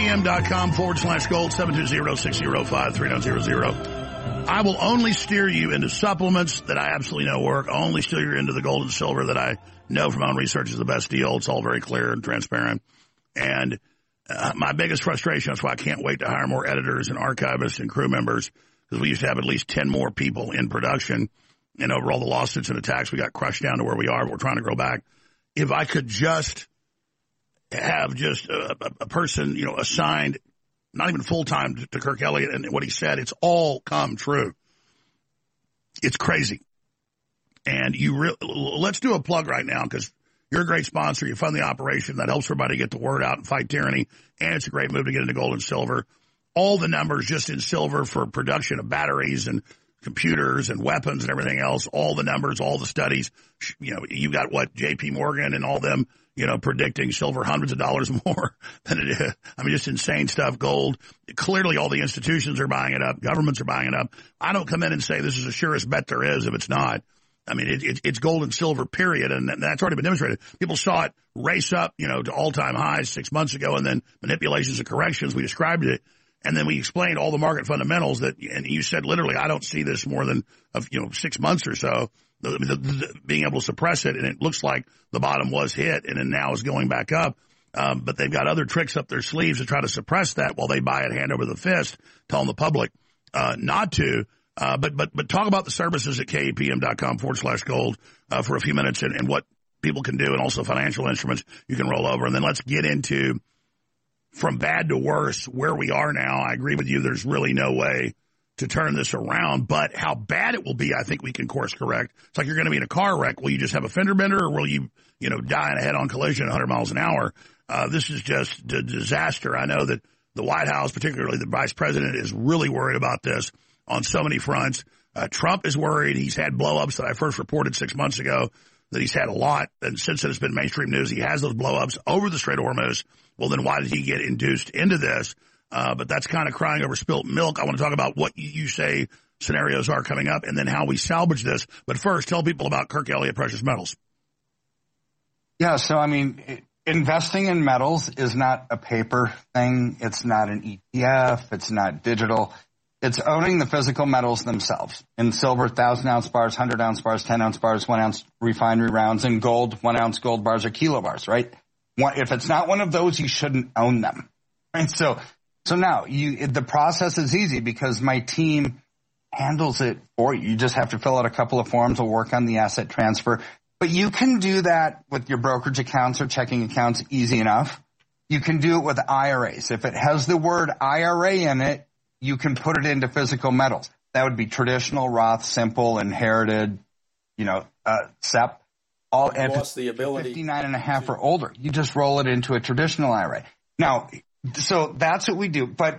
kpm.com/gold, 720-605-3900. I will only steer you into supplements that I absolutely know work. I'll only steer you into the gold and silver that I know from my own research is the best deal. It's all very clear and transparent. And my biggest frustration, that's why I can't wait to hire more editors and archivists and crew members, because we used to have at least 10 more people in production. And over all the lawsuits and attacks, we got crushed down to where we are. We're trying to grow back. If I could just have just a person, assigned, not even full-time, to Kirk Elliott and what he said, it's all come true. It's crazy. And let's do a plug right now, because you're a great sponsor. You fund the operation. That helps everybody get the word out and fight tyranny. And it's a great move to get into gold and silver. All the numbers just in silver for production of batteries and computers and weapons and everything else, all the numbers, all the studies. You got J.P. Morgan and all them, predicting silver hundreds of dollars more than it is. I mean, just insane stuff. Gold. Clearly all the institutions are buying it up. Governments are buying it up. I don't come in and say this is the surest bet there is if it's not. I mean, it's gold and silver, period, and that's already been demonstrated. People saw it race up, to all-time highs 6 months ago, and then manipulations and corrections. We described it, and then we explained all the market fundamentals and you said literally, I don't see this more than 6 months or so, being able to suppress it, and it looks like the bottom was hit and then now is going back up. But they've got other tricks up their sleeves to try to suppress that while they buy it hand over the fist, telling the public not to. But talk about the services at kpm.com/gold for a few minutes and what people can do, and also financial instruments you can roll over. And then let's get into, from bad to worse, where we are now. I agree with you. There's really no way to turn this around, but how bad it will be, I think we can course correct. It's like you're going to be in a car wreck. Will you just have a fender bender, or will you, die in a head-on collision at 100 miles an hour? This is just a disaster. I know that the White House, particularly the vice president, is really worried about this on so many fronts. Trump is worried. He's had blow-ups that I first reported 6 months ago, that he's had a lot. And since it's been mainstream news, he has those blow-ups over the Strait of Hormuz. Well, then why did he get induced into this? But that's kind of crying over spilt milk. I want to talk about what you say scenarios are coming up, and then how we salvage this. But first, tell people about Kirk Elliott Precious Metals. Yeah, so I mean, investing in metals is not a paper thing. It's not an ETF. It's not digital. It's owning the physical metals themselves. In silver, 1,000-ounce bars, 100-ounce bars, 10-ounce bars, 1-ounce refinery rounds. In gold, 1-ounce gold bars or kilo bars, right? If it's not one of those, you shouldn't own them. Right? So now the process is easy because my team handles it for you. You just have to fill out a couple of forms. We'll work on the asset transfer. But you can do that with your brokerage accounts or checking accounts easy enough. You can do it with IRAs. If it has the word IRA in it, you can put it into physical metals. That would be traditional, Roth, simple, inherited, SEP. All at the ability 59.5 or older. You just roll it into a traditional IRA. Now, so that's what we do. But